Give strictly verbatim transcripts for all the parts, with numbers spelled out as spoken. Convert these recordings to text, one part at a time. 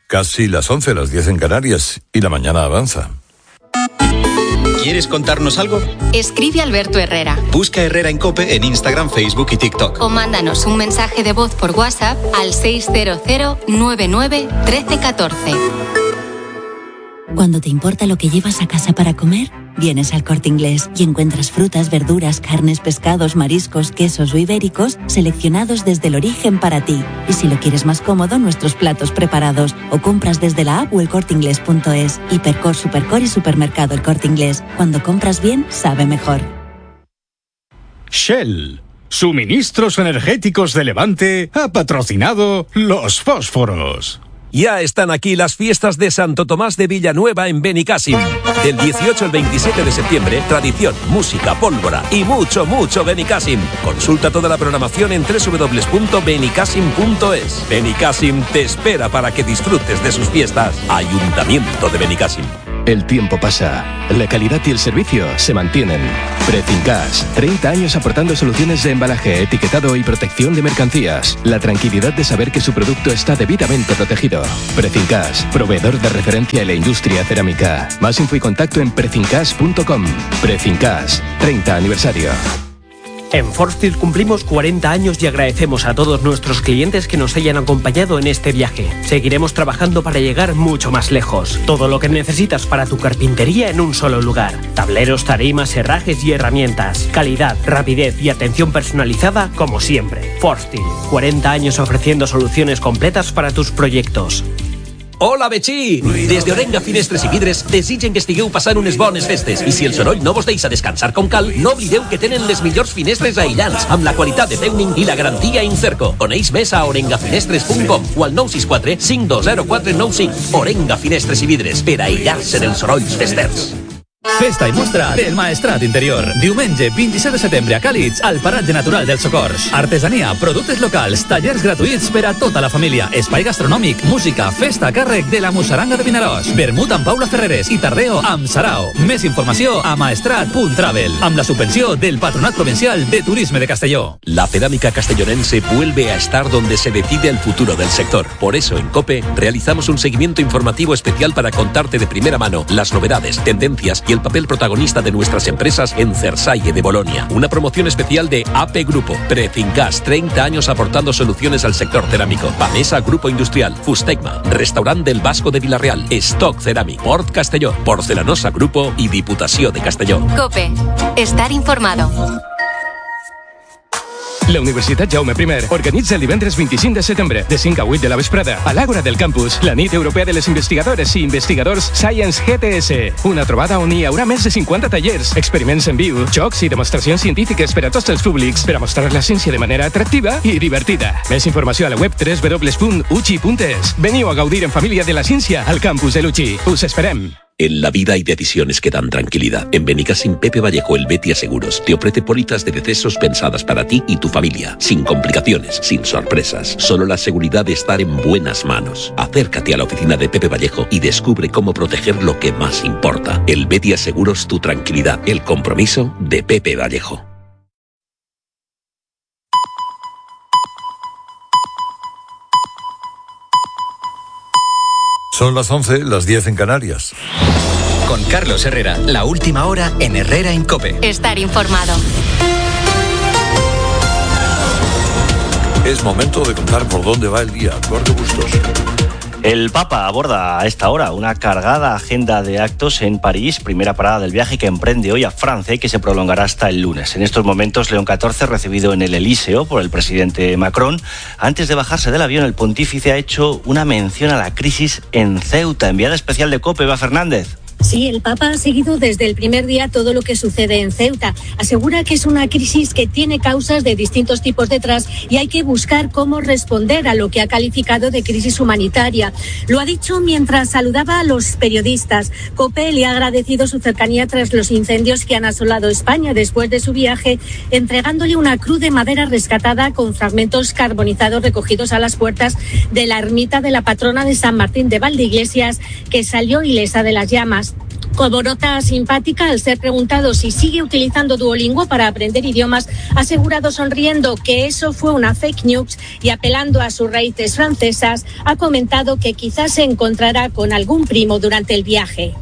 Casi las once, las diez en Canarias, y la mañana avanza. ¿Quieres contarnos algo? Escribe a Alberto Herrera. Busca Herrera en COPE en Instagram, Facebook y TikTok. O mándanos un mensaje de voz por WhatsApp al seis cero cero nueve nueve uno tres uno cuatro. Cuando te importa lo que llevas a casa para comer, vienes al Corte Inglés y encuentras frutas, verduras, carnes, pescados, mariscos, quesos o ibéricos seleccionados desde el origen para ti. Y si lo quieres más cómodo, nuestros platos preparados o compras desde la app o el corte inglés punto es. Hipercor, Supercor y Supermercado El Corte Inglés. Cuando compras bien, sabe mejor. Shell, suministros energéticos de Levante, ha patrocinado los fósforos. Ya están aquí las fiestas de Santo Tomás de Villanueva en Benicàssim. Del dieciocho al veintisiete de septiembre, tradición, música, pólvora y mucho, mucho Benicàssim. Consulta toda la programación en doble u doble u doble u punto benicàssim punto es. Benicàssim te espera para que disfrutes de sus fiestas. Ayuntamiento de Benicàssim. El tiempo pasa, la calidad y el servicio se mantienen. Prefincas, treinta años aportando soluciones de embalaje, etiquetado y protección de mercancías. La tranquilidad de saber que su producto está debidamente protegido. Prefincas, proveedor de referencia en la industria cerámica. Más info y contacto en prefincas punto com. Prefincas, treinta aniversario. En Forsteel cumplimos cuarenta años y agradecemos a todos nuestros clientes que nos hayan acompañado en este viaje. Seguiremos trabajando para llegar mucho más lejos. Todo lo que necesitas para tu carpintería en un solo lugar. Tableros, tarimas, herrajes y herramientas. Calidad, rapidez y atención personalizada como siempre. Forsteel, cuarenta años ofreciendo soluciones completas para tus proyectos. Hola, Betxí! Des d'Orenga Finestres i Vidres desitgen que estigueu passant unes bones festes i si el soroll no vos deixa descansar com cal, no oblideu que tenen les millors finestres aïllants amb la qualitat de Teuning i la garantia Incerco. Coneix més a orenga finestres punt com o al nou sis quatre cinc dos zero quatre nou cinc. Orenga Finestres i Vidres, per aïllar-se dels sorolls festers. Festa i mostra del Maestrat Interior. Diumenge vint-i-set de setembre a Càlits, al Paratge Natural dels Socors. Artesania, productes locals, tallers gratuïts per a tota la família, espai gastronòmic, música, festa a càrrec de la Mussaranga de Vinaròs, vermut amb Paula Ferreres i tardeo amb Sarao. Més informació a maestrat punt travel, amb la subvenció del Patronat Provincial de Turisme de Castelló. La cerámica castellonense vuelve a estar donde se decide el futuro del sector. Por eso en COPE realizamos un seguimiento informativo especial para contarte de primera mano las novedades, tendencias y el papel protagonista de nuestras empresas en Cersalle de Bolonia. Una promoción especial de A P Grupo, Prefincas, treinta años aportando soluciones al sector cerámico. Pamesa Grupo Industrial, Fustecma, Restaurant del Vasco de Vilareal, Stock Ceràmic, Port Castelló, Porcelanosa Grupo y Diputació de Castelló. COPE. Estar informado. La Universitat Jaume I organitza el divendres vint-i-cinc de setembre, de cinc a vuit de la vesprada, a l'Àgora del Campus, la nit europea de les investigadores i investigadors Science G T S. Una trobada on hi haurà més de cinquanta tallers, experiments en viu, jocs i demostracions científiques per a tots els públics, per a mostrar la ciència de manera atractiva i divertida. Més informació a la web doble u doble u doble u punt u c i punt es. Veniu a gaudir en família de la ciència al campus de l'U C I. Us esperem. En la vida hay decisiones que dan tranquilidad. En Benicàssim, Pepe Vallejo, el Betia Seguros, te ofrece pólizas de decesos pensadas para ti y tu familia, sin complicaciones, sin sorpresas, solo la seguridad de estar en buenas manos. Acércate a la oficina de Pepe Vallejo y descubre cómo proteger lo que más importa. El Betia Seguros, tu tranquilidad, el compromiso de Pepe Vallejo. Son las once, las diez en Canarias. Con Carlos Herrera, la última hora en Herrera en COPE. Estar informado. Es momento de contar por dónde va el día. Eduardo Bustos. El Papa aborda a esta hora una cargada agenda de actos en París, primera parada del viaje que emprende hoy a Francia y que se prolongará hasta el lunes. En estos momentos, León catorce, recibido en el Elíseo por el presidente Macron. Antes de bajarse del avión, el pontífice ha hecho una mención a la crisis en Ceuta. Enviada especial de COPE, Eva Fernández. Sí, el Papa ha seguido desde el primer día todo lo que sucede en Ceuta. Asegura que es una crisis que tiene causas de distintos tipos detrás y hay que buscar cómo responder a lo que ha calificado de crisis humanitaria. Lo ha dicho mientras saludaba a los periodistas. COPE le ha agradecido su cercanía tras los incendios que han asolado España después de su viaje, entregándole una cruz de madera rescatada con fragmentos carbonizados recogidos a las puertas de la ermita de la patrona de San Martín de Valdeiglesias, que salió ilesa de las llamas. Como nota simpática, al ser preguntado si sigue utilizando Duolingo para aprender idiomas, ha asegurado sonriendo que eso fue una fake news y apelando a sus raíces francesas, ha comentado que quizás se encontrará con algún primo durante el viaje.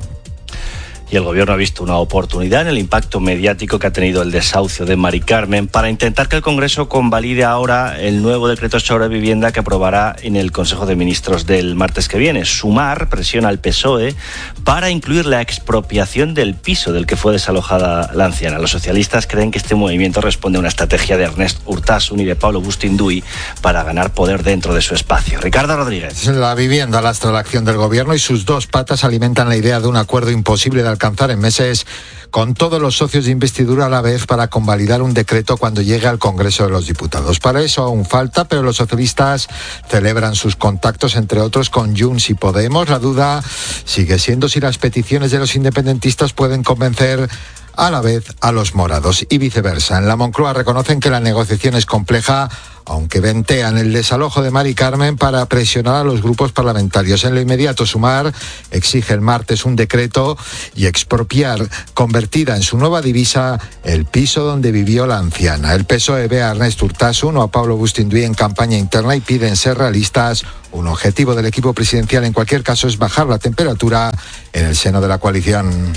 Y el gobierno ha visto una oportunidad en el impacto mediático que ha tenido el desahucio de Mari Carmen para intentar que el Congreso convalide ahora el nuevo decreto sobre vivienda que aprobará en el Consejo de Ministros del martes que viene. Sumar presiona al P S O E para incluir la expropiación del piso del que fue desalojada la anciana. Los socialistas creen que este movimiento responde a una estrategia de Ernest Urtasun y de Pablo Bustinduy para ganar poder dentro de su espacio. Ricardo Rodríguez. La vivienda lastra la acción del gobierno y sus dos patas alimentan la idea de un acuerdo imposible de alcanzar alcanzar en meses con todos los socios de investidura a la vez para convalidar un decreto cuando llegue al Congreso de los Diputados. Para eso aún falta, pero los socialistas celebran sus contactos, entre otros, con Junts y Podemos. La duda sigue siendo si las peticiones de los independentistas pueden convencer a la vez a los morados y viceversa. En la Moncloa reconocen que la negociación es compleja, aunque ventean el desalojo de Mari Carmen para presionar a los grupos parlamentarios. En lo inmediato, Sumar exige el martes un decreto y expropiar, convertida en su nueva divisa, el piso donde vivió la anciana. El P S O E ve a Ernest Urtasun o a Pablo Bustinduy en campaña interna y piden ser realistas. Un objetivo del equipo presidencial, en cualquier caso, es bajar la temperatura en el seno de la coalición.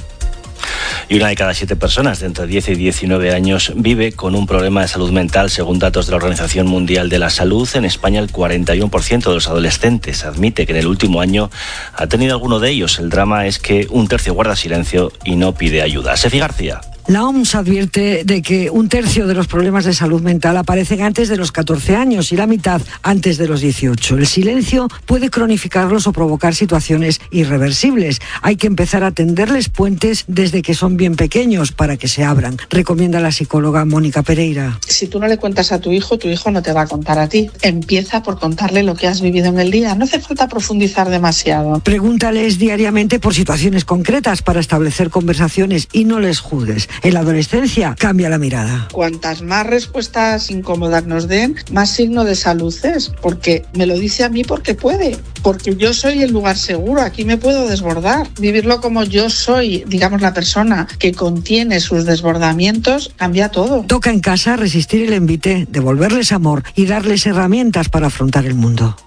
Y una de cada siete personas de entre diez y diecinueve años vive con un problema de salud mental, según datos de la Organización Mundial de la Salud. En España, el cuarenta y uno por ciento de los adolescentes admite que en el último año ha tenido alguno de ellos. El drama es que un tercio guarda silencio y no pide ayuda. Sefi García. La O M S advierte de que un tercio de los problemas de salud mental aparecen antes de los catorce años y la mitad antes de los dieciocho. El silencio puede cronificarlos o provocar situaciones irreversibles. Hay que empezar a tenderles puentes desde que son bien pequeños para que se abran, recomienda la psicóloga Mónica Pereira. Si tú no le cuentas a tu hijo, tu hijo no te va a contar a ti. Empieza por contarle lo que has vivido en el día. No hace falta profundizar demasiado. Pregúntales diariamente por situaciones concretas para establecer conversaciones y no les juzgues. En la adolescencia cambia la mirada. Cuantas más respuestas incómodas nos den, más signo de salud es, porque me lo dice a mí porque puede, porque yo soy el lugar seguro, aquí me puedo desbordar. Vivirlo como yo soy, digamos, la persona que contiene sus desbordamientos, cambia todo. Toca en casa resistir el envite, devolverles amor y darles herramientas para afrontar el mundo.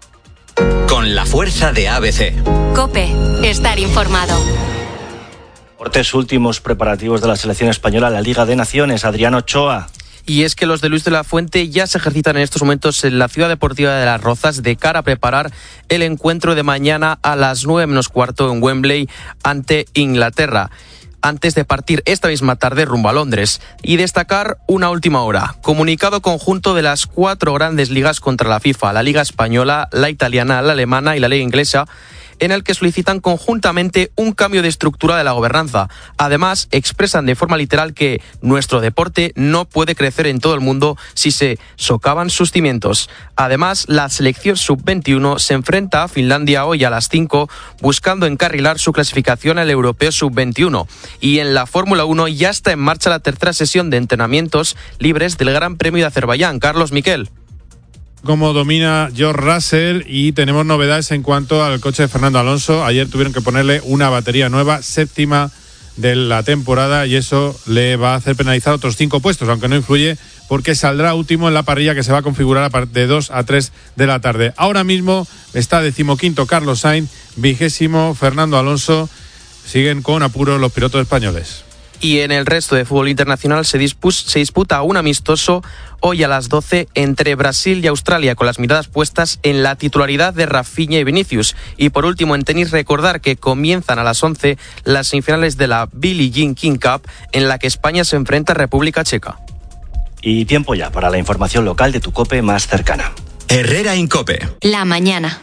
Con la fuerza de A B C. COPE, estar informado. Deportes, últimos preparativos de la selección española a la Liga de Naciones. Adrián Ochoa. Y es que los de Luis de la Fuente ya se ejercitan en estos momentos en la Ciudad Deportiva de Las Rozas de cara a preparar el encuentro de mañana a las nueve menos cuarto en Wembley ante Inglaterra, antes de partir esta misma tarde rumbo a Londres. Y destacar una última hora. Comunicado conjunto de las cuatro grandes ligas contra la FIFA, la Liga Española, la Italiana, la Alemana y la Liga Inglesa, en el que solicitan conjuntamente un cambio de estructura de la gobernanza. Además, expresan de forma literal que nuestro deporte no puede crecer en todo el mundo si se socavan sus cimientos. Además, la selección sub veintiuno se enfrenta a Finlandia hoy a las cinco, buscando encarrilar su clasificación al europeo sub veintiuno. Y en la Fórmula uno ya está en marcha la tercera sesión de entrenamientos libres del Gran Premio de Azerbaiyán. Carlos Miquel. Cómo domina George Russell, y tenemos novedades en cuanto al coche de Fernando Alonso. Ayer tuvieron que ponerle una batería nueva, séptima de la temporada, y eso le va a hacer penalizar otros cinco puestos, aunque no influye porque saldrá último en la parrilla que se va a configurar a partir de dos a tres de la tarde. Ahora mismo está decimoquinto Carlos Sainz, vigésimo Fernando Alonso. Siguen con apuros los pilotos españoles. Y en el resto de fútbol internacional se, dispus, se disputa un amistoso hoy a las doce entre Brasil y Australia, con las miradas puestas en la titularidad de Rafinha y Vinicius. Y por último, en tenis, recordar que comienzan a las once las semifinales de la Billie Jean King Cup, en la que España se enfrenta a República Checa. Y tiempo ya para la información local de tu COPE más cercana. Herrera Incope. La mañana.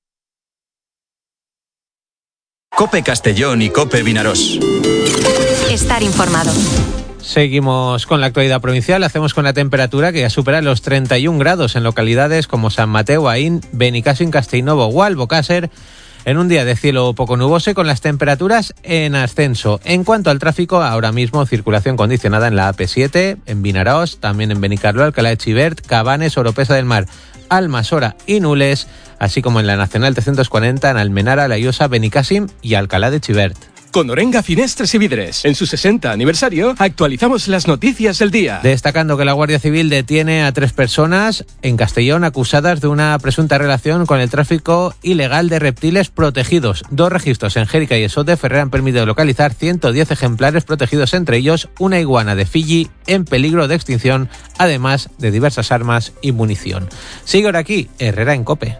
COPE Castellón y COPE Vinarós. Estar informado. Seguimos con la actualidad provincial, hacemos con la temperatura que ya supera los treinta y un grados en localidades como San Mateo, Aín, Benicàssim, Castellnovo o Albocàsser, en un día de cielo poco nuboso y con las temperaturas en ascenso. En cuanto al tráfico, ahora mismo circulación condicionada en la A P siete, en Vinarós, también en Benicarló, Alcalá de Xivert, Cabanes, Oropesa del Mar, Almasora y Nules, así como en la Nacional trescientos cuarenta en Almenara, La Llosa, Benicàssim y Alcalá de Xivert. con Orenga Finestres y Vidres. En su sesenta aniversario actualizamos las noticias del día. Destacando que la Guardia Civil detiene a tres personas en Castellón acusadas de una presunta relación con el tráfico ilegal de reptiles protegidos. Dos registros en Jérica y Esot de Ferrer han permitido localizar ciento diez ejemplares protegidos, entre ellos una iguana de Fiji en peligro de extinción, además de diversas armas y munición. Sigue ahora aquí Herrera en COPE.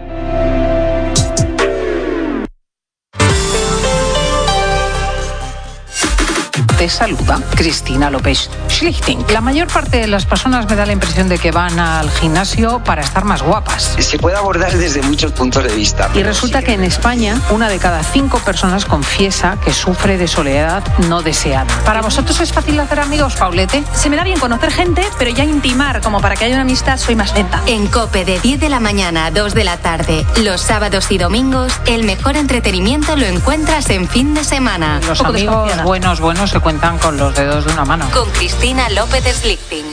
Te saluda Cristina López Schlichting. La mayor parte de las personas me da la impresión de que van al gimnasio para estar más guapas. Se puede abordar desde muchos puntos de vista. Y resulta que en España una de cada cinco personas confiesa que sufre de soledad no deseada. ¿Para vosotros es fácil hacer amigos, Paulete? Se me da bien conocer gente, pero ya intimar como para que haya una amistad soy más lenta. En COPE de diez de la mañana a dos de la tarde, los sábados y domingos, el mejor entretenimiento lo encuentras en fin de semana. Los amigos buenos, buenos se cuentan con los dedos de una mano. Con Cristina López Schlichting.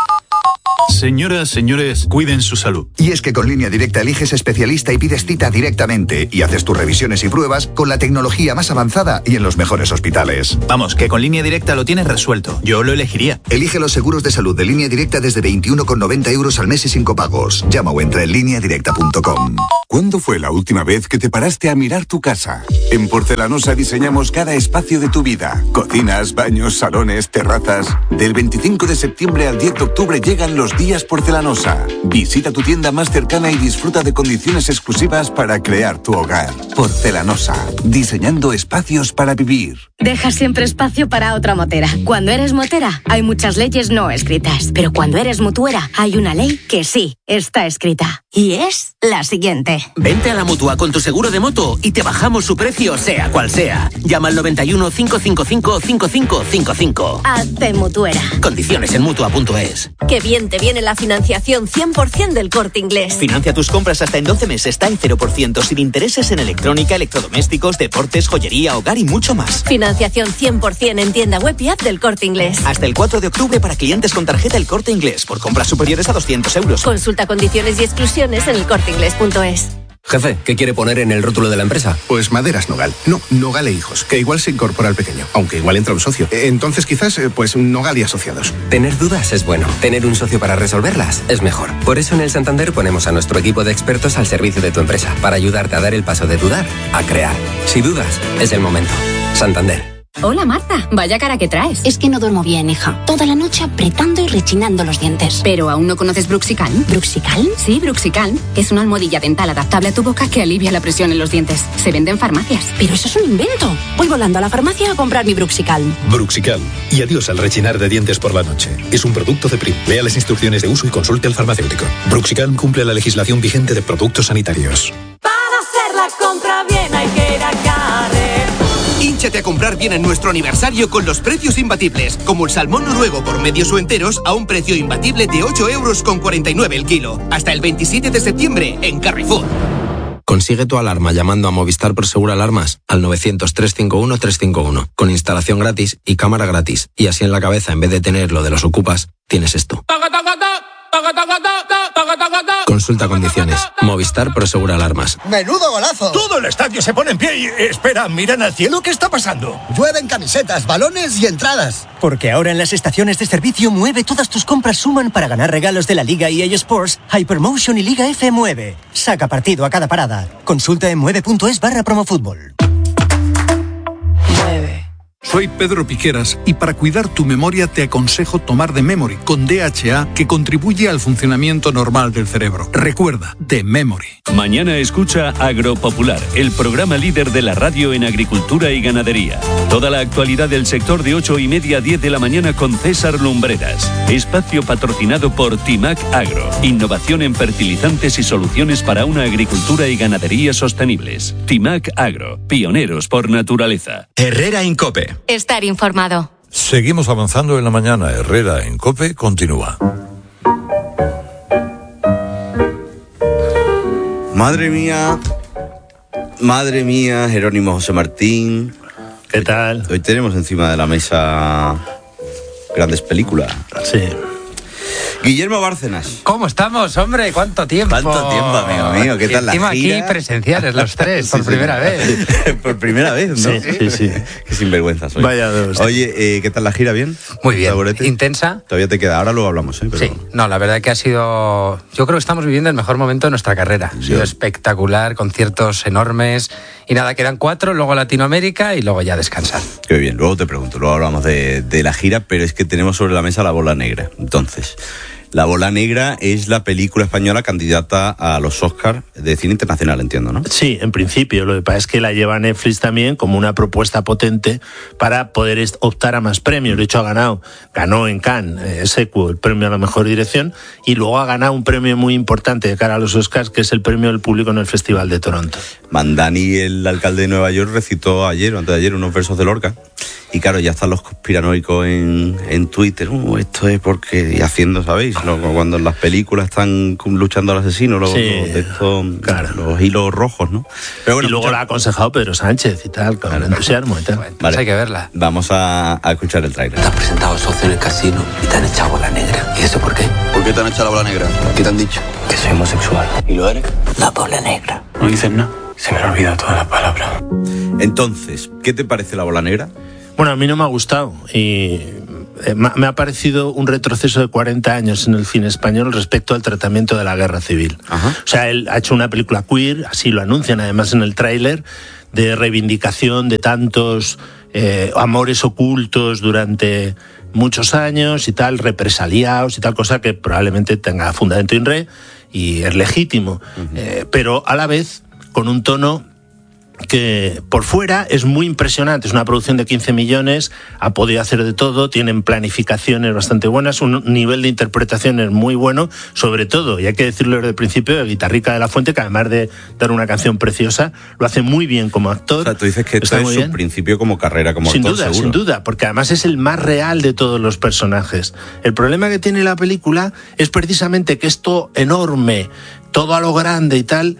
Señoras, señores, cuiden su salud. Y es que con Línea Directa eliges especialista y pides cita directamente y haces tus revisiones y pruebas con la tecnología más avanzada y en los mejores hospitales. Vamos, que con Línea Directa lo tienes resuelto. Yo lo elegiría. Elige los seguros de salud de Línea Directa desde veintiuno con noventa euros al mes y sin copagos. Llama o entra en línea directa punto com. ¿Cuándo fue la última vez que te paraste a mirar tu casa? En Porcelanosa diseñamos cada espacio de tu vida. Cocinas, baños, salones, terrazas. Del veinticinco de septiembre al diez de octubre llegan los días Porcelanosa. Visita tu tienda más cercana y disfruta de condiciones exclusivas para crear tu hogar. Porcelanosa, diseñando espacios para vivir. Deja siempre espacio para otra motera. Cuando eres motera, hay muchas leyes no escritas. Pero cuando eres mutuera, hay una ley que sí está escrita. Y es la siguiente. Vente a la Mutua con tu seguro de moto y te bajamos su precio, sea cual sea. Llama al noventa y uno, cinco cinco cinco, cinco cinco cinco cinco. Hazte mutuera. Condiciones en mutua punto es. Qué bien te viene la financiación cien por ciento del Corte Inglés. Financia tus compras hasta en doce meses, está en cero por ciento, sin intereses en electrónica, electrodomésticos, deportes, joyería, hogar y mucho más. Financiación cien por ciento en tienda web y app del Corte Inglés. Hasta el cuatro de octubre para clientes con tarjeta El Corte Inglés, por compras superiores a doscientos euros. Consulta condiciones y exclusiones en el corte inglés punto es. Jefe, ¿qué quiere poner en el rótulo de la empresa? Pues Maderas Nogal. No, Nogal e Hijos, que igual se incorpora al pequeño, aunque igual entra un socio. Entonces quizás, pues Nogal y Asociados. Tener dudas es bueno. Tener un socio para resolverlas es mejor. Por eso en el Santander ponemos a nuestro equipo de expertos al servicio de tu empresa, para ayudarte a dar el paso de dudar a crear. Si dudas, es el momento. Santander. Hola Marta, vaya cara que traes. Es que no duermo bien, hija. Toda la noche apretando y rechinando los dientes. ¿Pero aún no conoces Bruxicalm? ¿Bruxicalm? Sí, Bruxicalm, que es una almohadilla dental adaptable a tu boca que alivia la presión en los dientes. Se vende en farmacias. Pero eso es un invento. Voy volando a la farmacia a comprar mi Bruxicalm. Bruxicalm. Y adiós al rechinar de dientes por la noche. Es un producto de Prim. Lea las instrucciones de uso y consulte al farmacéutico. Bruxicalm cumple la legislación vigente de productos sanitarios. Para hacer la compra bien hay que ir a Carrer. Hínchate a comprar bien en nuestro aniversario con los precios imbatibles, como el salmón noruego por medios o enteros a un precio imbatible de ocho euros con cuarenta y nueve el kilo. Hasta el veintisiete de septiembre en Carrefour. Consigue tu alarma llamando a Movistar Prosegur Alarmas al novecientos, trescientos cincuenta y uno, trescientos cincuenta y uno, con instalación gratis y cámara gratis. Y así en la cabeza, en vez de tener lo de los ocupas, tienes esto. Consulta condiciones. Movistar Prosegur Alarmas. ¡Menudo golazo! Todo el estadio se pone en pie y... Espera, miran al cielo, ¿qué está pasando? Llueven camisetas, balones y entradas. Porque ahora en las estaciones de servicio Mueve todas tus compras suman para ganar regalos de la Liga E A Sports, Hypermotion y Liga F Mueve. Saca partido a cada parada. Consulta en mueve punto es barra promofútbol. Soy Pedro Piqueras y para cuidar tu memoria te aconsejo tomar The Memory con D H A, que contribuye al funcionamiento normal del cerebro. Recuerda, The Memory. Mañana escucha Agropopular, el programa líder de la radio en agricultura y ganadería. Toda la actualidad del sector de ocho y media a diez de la mañana con César Lumbreras. Espacio patrocinado por Timac Agro. Innovación en fertilizantes y soluciones para una agricultura y ganadería sostenibles. Timac Agro, pioneros por naturaleza. Herrera en COPE. Estar informado. Seguimos avanzando en la mañana. Herrera en COPE continúa. Madre mía, madre mía, Jerónimo José Martín. ¿Qué tal? Hoy tenemos encima de la mesa grandes películas. Sí. Guillermo Bárcenas. ¿Cómo estamos, hombre? ¿Cuánto tiempo? ¿Cuánto tiempo, amigo mío? ¿Qué tal la gira? Encima aquí presenciales los tres, sí, por sí, primera sí. vez. Por primera vez, ¿no? Sí, sí, sí. Qué sinvergüenza soy. Vaya dos. Oye, eh, ¿qué tal la gira? ¿Bien? Muy bien. ¿Taburete? Intensa. Todavía te queda, ahora luego hablamos, ¿eh? Pero... Sí, no, la verdad que ha sido... Yo creo que estamos viviendo el mejor momento de nuestra carrera. Ha sido espectacular, conciertos enormes. Y nada, quedan cuatro, luego Latinoamérica y luego ya descansar. Qué bien, luego te pregunto, luego hablamos de, de la gira, pero es que tenemos sobre la mesa La Bola Negra. Entonces, La Bola Negra es la película española candidata a los Oscars de cine internacional, entiendo, ¿no? Sí, en principio. Lo que pasa es que la lleva Netflix también como una propuesta potente para poder optar a más premios. De hecho, ha ganado, ganó en Cannes, eh, Sequel, el premio a la mejor dirección, y luego ha ganado un premio muy importante de cara a los Oscars, que es el premio del público en el Festival de Toronto. Mandani, el alcalde de Nueva York, recitó ayer o antes de ayer unos versos de Lorca. Y claro, ya están los conspiranoicos en, en Twitter. Uh, esto es porque... Y haciendo, ¿sabéis? ¿No? Cuando en las películas están luchando al asesino, los, sí, los, estos, claro. los hilos rojos, ¿no? Pero bueno, y luego mucha... la ha aconsejado Pedro Sánchez y tal, con claro, entusiasmo y tal. Bueno, vale. Hay que verla. Vamos a, a escuchar el tráiler. Te has presentado socio en el casino y te han echado bola negra. ¿Y eso por qué? ¿Por qué te han echado la bola negra? ¿Qué te han dicho? Que soy homosexual. ¿Y lo eres? La bola negra. ¿No dices nada? Se me han olvidado todas las palabras. Entonces, ¿qué te parece La Bola Negra? Bueno, a mí no me ha gustado y me ha parecido un retroceso de cuarenta años en el cine español respecto al tratamiento de la guerra civil. Ajá. O sea, él ha hecho una película queer, así lo anuncian además en el tráiler, de reivindicación de tantos eh, amores ocultos durante muchos años y tal, represaliados y tal, cosa que probablemente tenga fundamento in re y es legítimo, uh-huh. eh, pero a la vez con un tono que por fuera es muy impresionante. Es una producción de quince millones, ha podido hacer de todo, tienen planificaciones bastante buenas, un nivel de interpretaciones muy bueno, sobre todo, y hay que decirlo desde el principio, el Guitarrica de la Fuente, que además de dar una canción preciosa, lo hace muy bien como actor. O sea, tú dices que esto es su principio como carrera, como sin actor, duda, seguro. Sin duda, porque además es el más real de todos los personajes. El problema que tiene la película es precisamente que esto enorme, todo a lo grande y tal,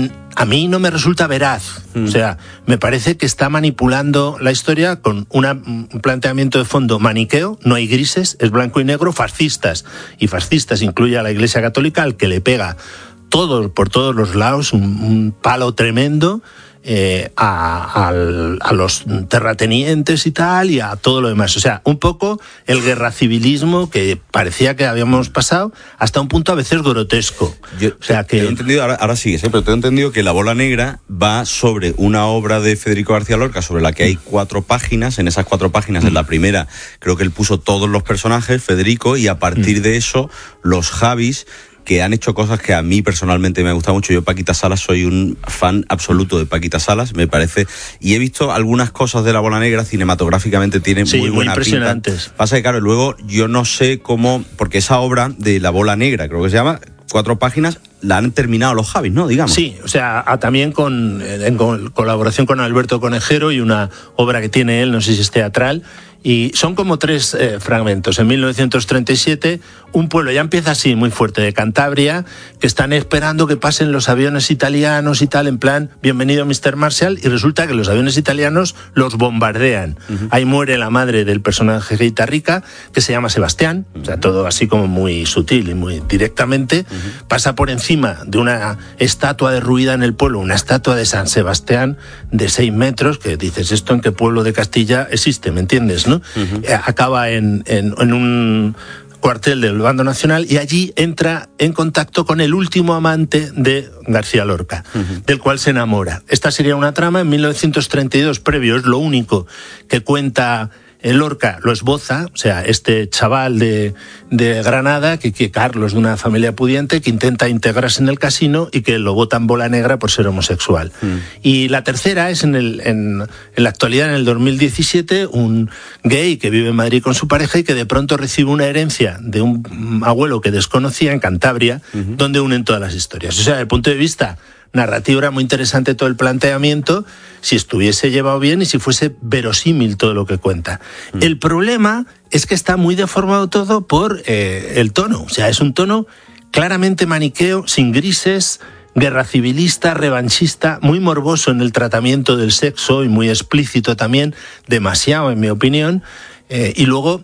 a mí no me resulta veraz. Mm. O sea, me parece que está manipulando la historia con una, un planteamiento de fondo maniqueo, no hay grises, es blanco y negro, fascistas. Y fascistas incluye a la Iglesia Católica, al que le pega todo, por todos los lados, un, un palo tremendo eh, a, a, a los terratenientes y tal, y a todo lo demás. O sea, un poco el guerracivilismo que parecía que habíamos pasado hasta un punto a veces grotesco. Yo, o sea que... Te he entendido, ahora, ahora sigues, ¿eh? Pero te he entendido que La Bola Negra va sobre una obra de Federico García Lorca, sobre la que hay cuatro páginas. En esas cuatro páginas, mm. en la primera, creo que él puso todos los personajes, Federico, y a partir mm. de eso, los Javis, que han hecho cosas que a mí personalmente me gusta mucho. Yo, Paquita Salas, soy un fan absoluto de Paquita Salas, me parece, y he visto algunas cosas de La Bola Negra, cinematográficamente tienen sí, muy buena muy impresionantes. Pinta. Pasa que, claro, luego yo no sé cómo, porque esa obra de La Bola Negra, creo que se llama, cuatro páginas, la han terminado los Javis, ¿no? Digamos. Sí, o sea, a, también con, en con, colaboración con Alberto Conejero y una obra que tiene él, no sé si es teatral, y son como tres eh, fragmentos. En mil novecientos treinta y siete, un pueblo, ya empieza así, muy fuerte, de Cantabria, que están esperando que pasen los aviones italianos y tal, en plan, bienvenido mister Marshall, y resulta que los aviones italianos los bombardean. Uh-huh. Ahí muere la madre del personaje Guitarrica, que se llama Sebastián, uh-huh. o sea, todo así como muy sutil y muy directamente, uh-huh. pasa por encima de una estatua derruida en el pueblo, una estatua de San Sebastián de seis metros, que dices, ¿esto en qué pueblo de Castilla existe? ¿Me entiendes, no? Uh-huh. Eh, acaba en, en, en un cuartel del Bando Nacional y allí entra en contacto con el último amante de García Lorca, uh-huh. del cual se enamora. Esta sería una trama. En mil novecientos treinta y dos, previo, es lo único que cuenta Lorca, lo esboza, o sea, este chaval de, de Granada, que, que Carlos, de una familia pudiente, que intenta integrarse en el casino y que lo botan bola negra por ser homosexual. Mm. Y la tercera es en, el, en, en la actualidad, en el dos mil diecisiete, un gay que vive en Madrid con su pareja y que de pronto recibe una herencia de un abuelo que desconocía en Cantabria, uh-huh. donde unen todas las historias. O sea, desde el punto de vista narrativo era muy interesante todo el planteamiento, si estuviese llevado bien y si fuese verosímil todo lo que cuenta. Mm. El problema es que está muy deformado todo por eh, el tono. O sea, es un tono claramente maniqueo, sin grises, guerra civilista, revanchista, muy morboso en el tratamiento del sexo y muy explícito también, demasiado en mi opinión. Eh, y luego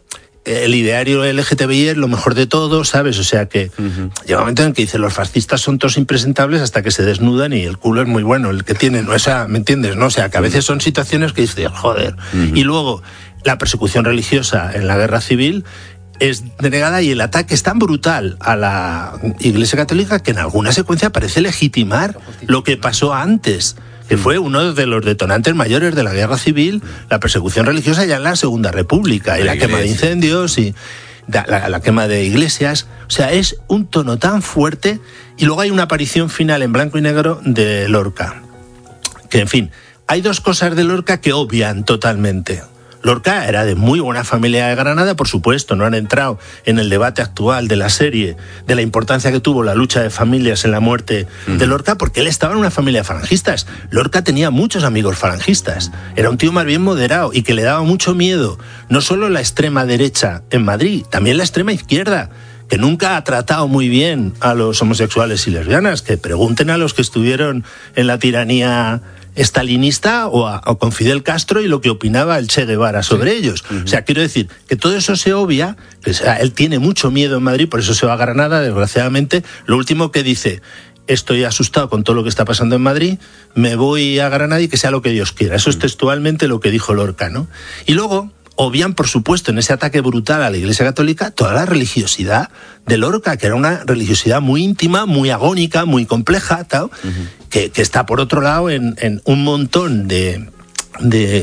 el ideario L G T B I es lo mejor de todo, ¿sabes? O sea que uh-huh. llega un momento en que dice los fascistas son todos impresentables hasta que se desnudan y el culo es muy bueno, el que tienen, o sea, ¿me entiendes? ¿No? O sea, que a veces son situaciones que dices, joder. Uh-huh. Y luego, la persecución religiosa en la guerra civil es denegada y el ataque es tan brutal a la Iglesia Católica que en alguna secuencia parece legitimar lo que pasó antes, que fue uno de los detonantes mayores de la guerra civil, la persecución religiosa ya en la Segunda República, y la, la quema de incendios y la, la, la quema de iglesias. O sea, es un tono tan fuerte. Y luego hay una aparición final en blanco y negro de Lorca, que en fin, hay dos cosas de Lorca que obvian totalmente. Lorca era de muy buena familia de Granada, por supuesto, no han entrado en el debate actual de la serie, de la importancia que tuvo la lucha de familias en la muerte uh-huh. de Lorca, porque él estaba en una familia de falangistas. Lorca tenía muchos amigos falangistas, era un tío más bien moderado y que le daba mucho miedo, no solo la extrema derecha en Madrid, también la extrema izquierda, que nunca ha tratado muy bien a los homosexuales y lesbianas, que pregunten a los que estuvieron en la tiranía estalinista o, a, o con Fidel Castro y lo que opinaba el Che Guevara sobre sí. ellos. Uh-huh. O sea, quiero decir que todo eso se obvia, que o sea, él tiene mucho miedo en Madrid, por eso se va a Granada, desgraciadamente. Lo último que dice, estoy asustado con todo lo que está pasando en Madrid, me voy a Granada y que sea lo que Dios quiera. Eso uh-huh. es textualmente lo que dijo Lorca, ¿no? Y luego obvian, por supuesto, en ese ataque brutal a la Iglesia Católica, toda la religiosidad de Lorca, que era una religiosidad muy íntima, muy agónica, muy compleja, tal, uh-huh. que, que está, por otro lado, en, en un montón de, de